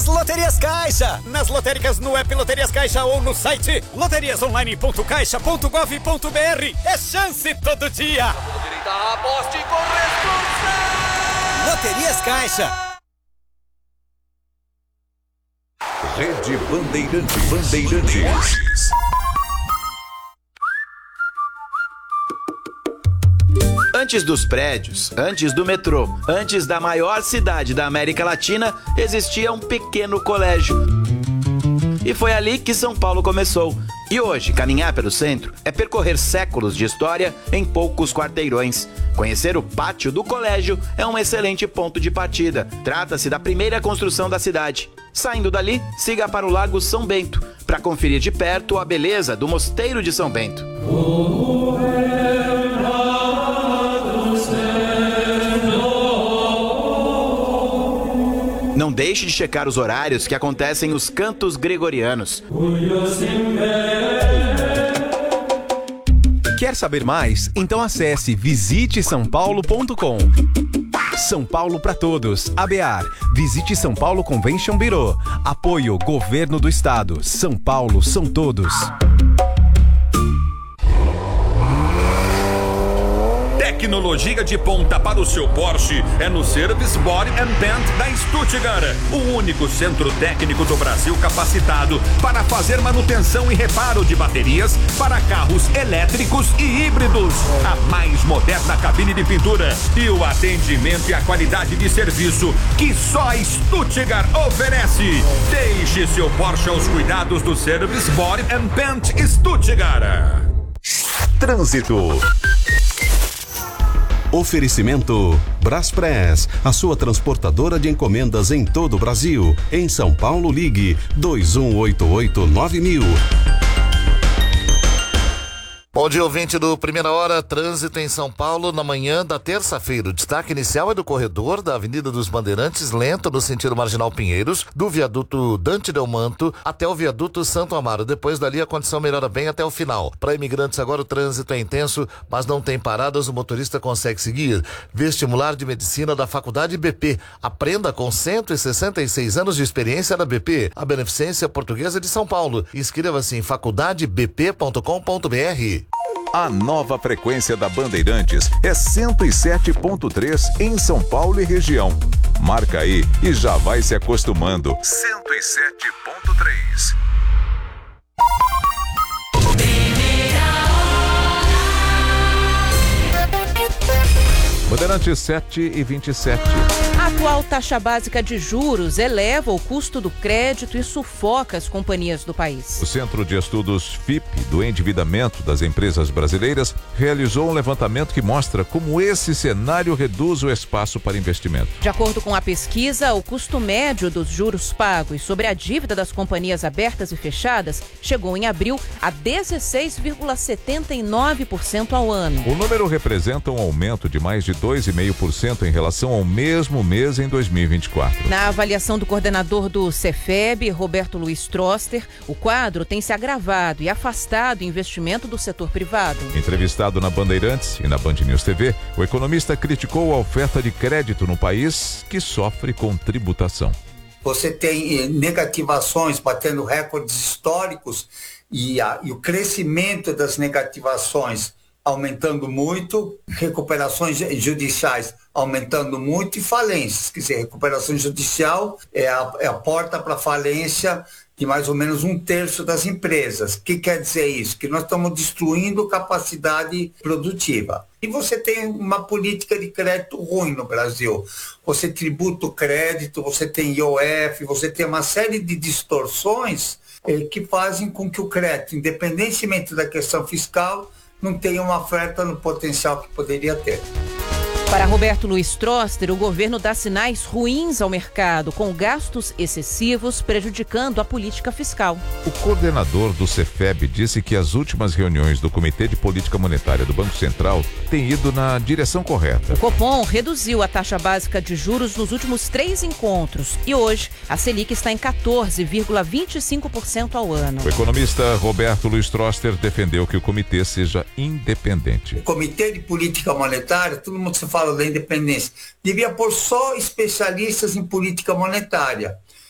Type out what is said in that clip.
Loterias Caixa, nas lotéricas no app Loterias Caixa ou no site loteriasonline.caixa.gov.br. É chance todo dia. Aposte com responsabilidade. Loterias Caixa. Rede Bandeirantes. Antes dos prédios, antes do metrô, antes da maior cidade da América Latina, existia um pequeno colégio. E foi ali que São Paulo começou. E hoje, caminhar pelo centro é percorrer séculos de história em poucos quarteirões. Conhecer o pátio do colégio é um excelente ponto de partida. Trata-se da primeira construção da cidade. Saindo dali, siga para o Lago São Bento, para conferir de perto a beleza do Mosteiro de São Bento. Não deixe de checar os horários que acontecem os cantos gregorianos. Quer saber mais? Então acesse visitesaopaulo.com. São Paulo para todos. ABAR. Visite São Paulo Convention Bureau. Apoio Governo do Estado. São Paulo são todos. Tecnologia de ponta para o seu Porsche é no Service Body and Paint da Stuttgart, o único centro técnico do Brasil capacitado para fazer manutenção e reparo de baterias para carros elétricos e híbridos. A mais moderna cabine de pintura e o atendimento e a qualidade de serviço que só a Stuttgart oferece. Deixe seu Porsche aos cuidados do Service Body and Paint Stuttgart. Trânsito. Oferecimento Braspress, a sua transportadora de encomendas em todo o Brasil. Em São Paulo, ligue 2188-9000. Bom dia, ouvinte do Primeira Hora, trânsito em São Paulo na manhã da terça-feira. O destaque inicial é do corredor da Avenida dos Bandeirantes, lento no sentido Marginal Pinheiros, do viaduto Dante Delmanto até o viaduto Santo Amaro. Depois dali a condição melhora bem até o final. Para imigrantes agora o trânsito é intenso, mas não tem paradas, o motorista consegue seguir. Vestibular de Medicina da Faculdade BP. Aprenda com 166 anos de experiência na BP, a Beneficência Portuguesa de São Paulo. Inscreva-se em faculdadebp.com.br. A nova frequência da Bandeirantes é 107.3 em São Paulo e região. Marca aí e já vai se acostumando. 107.3. Bandeirantes 7h27. A atual taxa básica de juros eleva o custo do crédito e sufoca as companhias do país. O Centro de Estudos FIP do Endividamento das Empresas Brasileiras realizou um levantamento que mostra como esse cenário reduz o espaço para investimento. De acordo com a pesquisa, o custo médio dos juros pagos sobre a dívida das companhias abertas e fechadas chegou em abril a 16,79% ao ano. O número representa um aumento de mais de 2,5% em relação ao mesmo mês em 2024. Na avaliação do coordenador do Cefeb, Roberto Luiz Troster, o quadro tem se agravado e afastado o investimento do setor privado. Entrevistado na Bandeirantes e na Band News TV, o economista criticou a oferta de crédito no país que sofre com tributação. Você tem negativações batendo recordes históricos e o crescimento das negativações aumentando muito, recuperações judiciais aumentando muito e falências. Quer dizer, recuperação judicial é a porta para a falência de mais ou menos 1/3 das empresas. O que quer dizer isso? Que nós estamos destruindo capacidade produtiva. E você tem uma política de crédito ruim no Brasil. Você tributa o crédito, você tem IOF, você tem uma série de distorções que fazem com que o crédito, independentemente da questão fiscal, não tenha uma oferta no potencial que poderia ter. Para Roberto Luiz Troster, o governo dá sinais ruins ao mercado, com gastos excessivos prejudicando a política fiscal. O coordenador do Cefeb disse que as últimas reuniões do Comitê de Política Monetária do Banco Central têm ido na direção correta. O Copom reduziu a taxa básica de juros nos últimos 3 encontros e hoje a Selic está em 14,25% ao ano. O economista Roberto Luiz Troster defendeu que o comitê seja independente. O Comitê de Política Monetária, todo mundo se fala da independência, devia pôr só especialistas em política monetária.